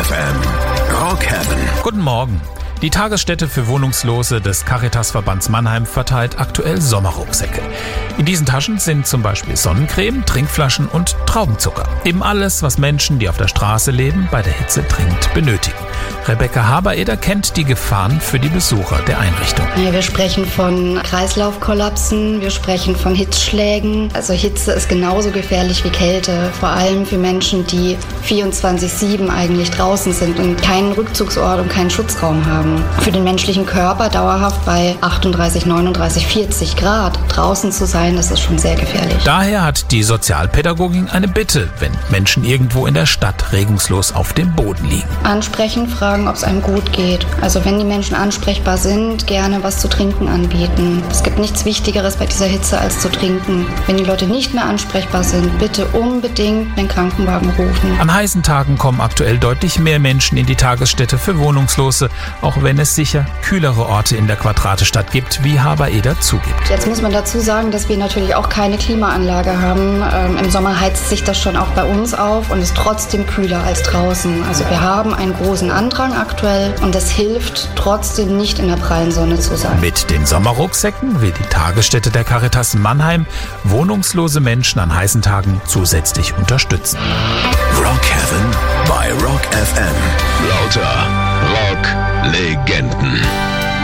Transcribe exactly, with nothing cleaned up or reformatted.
F M. Rock Heaven. Guten Morgen. Die Tagesstätte für Wohnungslose des Caritasverbands Mannheim verteilt aktuell Sommerrucksäcke. In diesen Taschen sind zum Beispiel Sonnencreme, Trinkflaschen und Traubenzucker. Eben alles, was Menschen, die auf der Straße leben, bei der Hitze dringend benötigen. Rebecca Habereder kennt die Gefahren für die Besucher der Einrichtung. Ja, wir sprechen von Kreislaufkollapsen, wir sprechen von Hitzschlägen. Also Hitze ist genauso gefährlich wie Kälte, vor allem für Menschen, die vierundzwanzig sieben eigentlich draußen sind und keinen Rückzugsort und keinen Schutzraum haben. Für den menschlichen Körper dauerhaft bei achtunddreißig, neununddreißig, vierzig Grad draußen zu sein, das ist schon sehr gefährlich. Daher hat die Sozialpädagogin eine Bitte, wenn Menschen irgendwo in der Stadt regungslos auf dem Boden liegen. Ansprechen, fragen, ob es einem gut geht. Also wenn die Menschen ansprechbar sind, gerne was zu trinken anbieten. Es gibt nichts Wichtigeres bei dieser Hitze als zu trinken. Wenn die Leute nicht mehr ansprechbar sind, bitte unbedingt den Krankenwagen rufen. An heißen Tagen kommen aktuell deutlich mehr Menschen in die Tagesstätte für Wohnungslose, auch wenn es sicher kühlere Orte in der Quadratestadt gibt, wie Habereder zugibt. Jetzt muss man dazu sagen, dass wir natürlich auch keine Klimaanlage haben. Ähm, Im Sommer heizt sich das schon auch bei uns auf und ist trotzdem kühler als draußen. Also wir haben einen großen Andrang aktuell und das hilft trotzdem nicht in der prallen Sonne zu sein. Mit den Sommerrucksäcken will die Tagesstätte der Caritas Mannheim wohnungslose Menschen an heißen Tagen zusätzlich unterstützen. Rock Heaven bei Rock F M. Lauter Rock-Legenden.